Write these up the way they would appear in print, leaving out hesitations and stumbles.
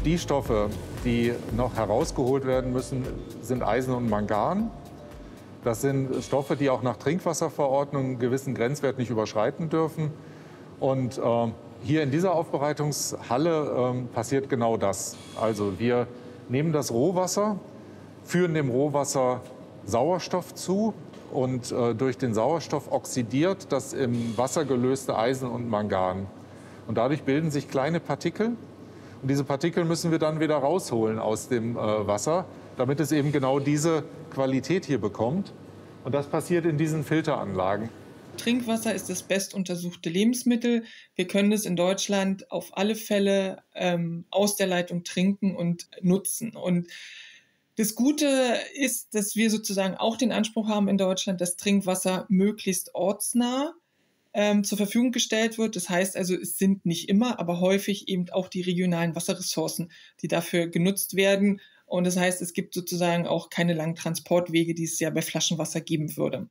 Die Stoffe, die noch herausgeholt werden müssen, sind Eisen und Mangan. Das sind Stoffe, die auch nach Trinkwasserverordnung einen gewissen Grenzwert nicht überschreiten dürfen. Und hier in dieser Aufbereitungshalle passiert genau das. Also wir nehmen das Rohwasser, führen dem Rohwasser Sauerstoff zu und durch den Sauerstoff oxidiert das im Wasser gelöste Eisen und Mangan. Und dadurch bilden sich kleine Partikel. Und diese Partikel müssen wir dann wieder rausholen aus dem Wasser, damit es eben genau diese Qualität hier bekommt. Und das passiert in diesen Filteranlagen. Trinkwasser ist das bestuntersuchte Lebensmittel. Wir können es in Deutschland auf alle Fälle aus der Leitung trinken und nutzen. Und das Gute ist, dass wir sozusagen auch den Anspruch haben in Deutschland, dass Trinkwasser möglichst ortsnah zur Verfügung gestellt wird. Das heißt also, es sind nicht immer, aber häufig eben auch die regionalen Wasserressourcen, die dafür genutzt werden. Und das heißt, es gibt sozusagen auch keine langen Transportwege, die es ja bei Flaschenwasser geben würde.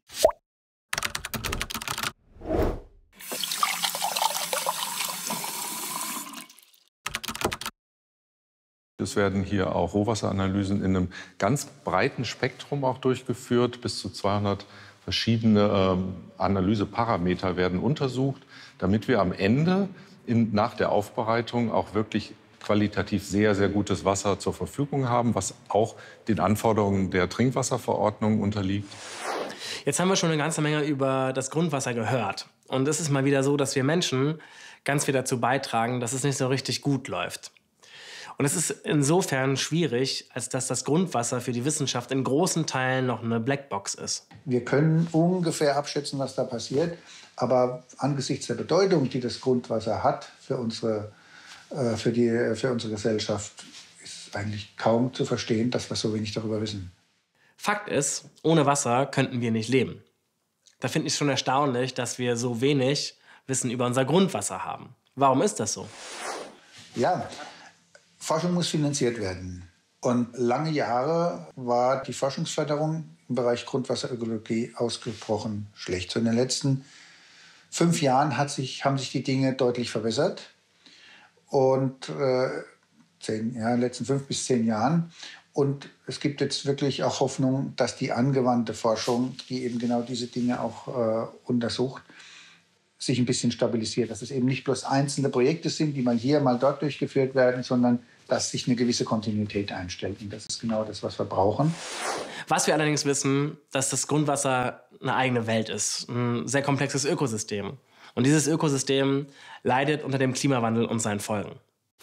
Es werden hier auch Rohwasseranalysen in einem ganz breiten Spektrum auch durchgeführt. Bis zu 200 verschiedene Analyseparameter werden untersucht, damit wir am Ende nach der Aufbereitung auch wirklich qualitativ sehr, sehr gutes Wasser zur Verfügung haben, was auch den Anforderungen der Trinkwasserverordnung unterliegt. Jetzt haben wir schon eine ganze Menge über das Grundwasser gehört. Und es ist mal wieder so, dass wir Menschen ganz viel dazu beitragen, dass es nicht so richtig gut läuft. Und es ist insofern schwierig, als dass das Grundwasser für die Wissenschaft in großen Teilen noch eine Blackbox ist. Wir können ungefähr abschätzen, was da passiert. Aber angesichts der Bedeutung, die das Grundwasser hat für unsere Gesellschaft, ist eigentlich kaum zu verstehen, dass wir so wenig darüber wissen. Fakt ist, ohne Wasser könnten wir nicht leben. Da finde ich es schon erstaunlich, dass wir so wenig Wissen über unser Grundwasser haben. Warum ist das so? Ja, Forschung muss finanziert werden. Und lange Jahre war die Forschungsförderung im Bereich Grundwasserökologie ausgesprochen schlecht. So in den letzten 5 Jahren haben sich die Dinge deutlich verbessert. Und in den letzten 5 bis 10 Jahren. Und es gibt jetzt wirklich auch Hoffnung, dass die angewandte Forschung, die eben genau diese Dinge auch untersucht, sich ein bisschen stabilisiert. Dass es eben nicht bloß einzelne Projekte sind, die mal hier, mal dort durchgeführt werden, sondern dass sich eine gewisse Kontinuität einstellt. Und das ist genau das, was wir brauchen. Was wir allerdings wissen, dass das Grundwasser eine eigene Welt ist, ein sehr komplexes Ökosystem. Und dieses Ökosystem leidet unter dem Klimawandel und seinen Folgen.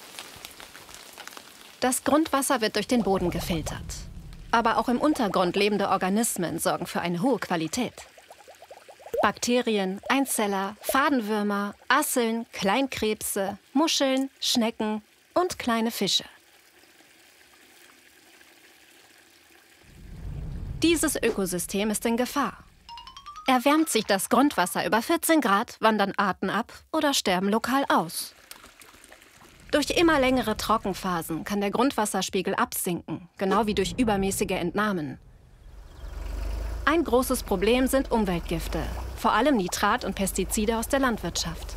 Das Grundwasser wird durch den Boden gefiltert. Aber auch im Untergrund lebende Organismen sorgen für eine hohe Qualität. Bakterien, Einzeller, Fadenwürmer, Asseln, Kleinkrebse, Muscheln, Schnecken und kleine Fische. Dieses Ökosystem ist in Gefahr. Erwärmt sich das Grundwasser über 14 Grad, wandern Arten ab oder sterben lokal aus. Durch immer längere Trockenphasen kann der Grundwasserspiegel absinken, genau wie durch übermäßige Entnahmen. Ein großes Problem sind Umweltgifte, vor allem Nitrat und Pestizide aus der Landwirtschaft.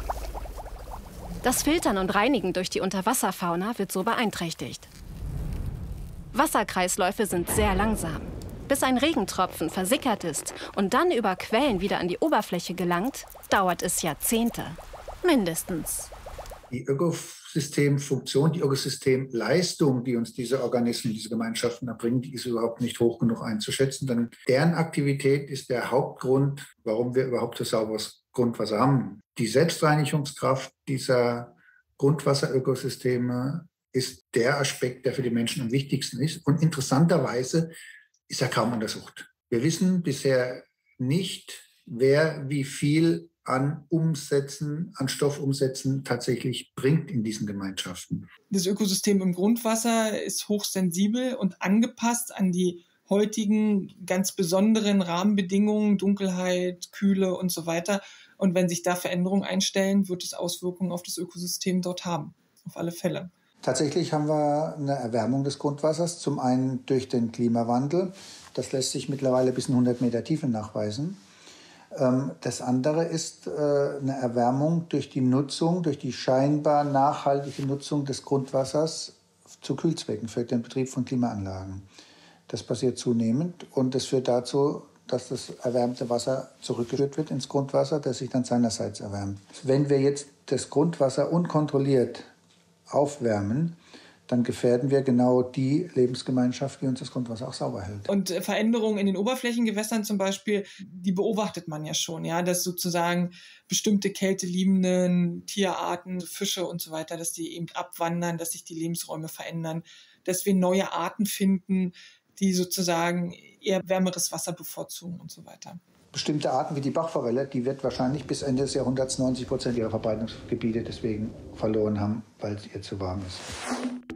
Das Filtern und Reinigen durch die Unterwasserfauna wird so beeinträchtigt. Wasserkreisläufe sind sehr langsam. Bis ein Regentropfen versickert ist und dann über Quellen wieder an die Oberfläche gelangt, dauert es Jahrzehnte. Mindestens. Die Ökosystemfunktion, die Ökosystemleistung, die uns diese Organismen, diese Gemeinschaften erbringen, die ist überhaupt nicht hoch genug einzuschätzen. Denn deren Aktivität ist der Hauptgrund, warum wir überhaupt so sauberes Grundwasser haben. Die Selbstreinigungskraft dieser Grundwasserökosysteme ist der Aspekt, der für die Menschen am wichtigsten ist. Und interessanterweise ist er kaum untersucht. Wir wissen bisher nicht, wer wie viel an Umsätzen, an Stoffumsätzen tatsächlich bringt in diesen Gemeinschaften. Das Ökosystem im Grundwasser ist hochsensibel und angepasst an die heutigen ganz besonderen Rahmenbedingungen, Dunkelheit, Kühle und so weiter. Und wenn sich da Veränderungen einstellen, wird es Auswirkungen auf das Ökosystem dort haben, auf alle Fälle. Tatsächlich haben wir eine Erwärmung des Grundwassers, zum einen durch den Klimawandel. Das lässt sich mittlerweile bis in 100 Meter Tiefe nachweisen. Das andere ist eine Erwärmung durch die Nutzung, durch die scheinbar nachhaltige Nutzung des Grundwassers zu Kühlzwecken, für den Betrieb von Klimaanlagen. Das passiert zunehmend und das führt dazu, dass das erwärmte Wasser zurückgeführt wird ins Grundwasser, das sich dann seinerseits erwärmt. Wenn wir jetzt das Grundwasser unkontrolliert aufwärmen, dann gefährden wir genau die Lebensgemeinschaft, die uns das Grundwasser auch sauber hält. Und Veränderungen in den Oberflächengewässern zum Beispiel, die beobachtet man ja schon, ja, dass sozusagen bestimmte kälteliebenden Tierarten, Fische und so weiter, dass die eben abwandern, dass sich die Lebensräume verändern, dass wir neue Arten finden, die sozusagen eher wärmeres Wasser bevorzugen und so weiter. Bestimmte Arten wie die Bachforelle, die wird wahrscheinlich bis Ende des Jahrhunderts 90% ihrer Verbreitungsgebiete deswegen verloren haben, weil es ihr zu warm ist.